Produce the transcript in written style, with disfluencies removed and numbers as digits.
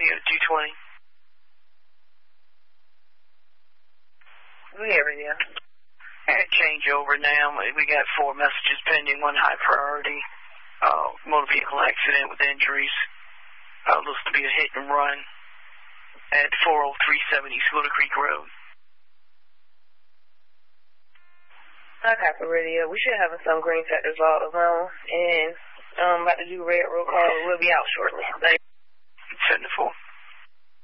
Radio 220. Yeah, Radio. Changeover now. We got 4 messages pending, 1 high priority. Motor vehicle accident with injuries. Looks to be a hit and run at 40370 Scooter Creek Road. Okay, for Radio. We should have some green sectors all alone. And about to do red roll call. We'll be out shortly. 74.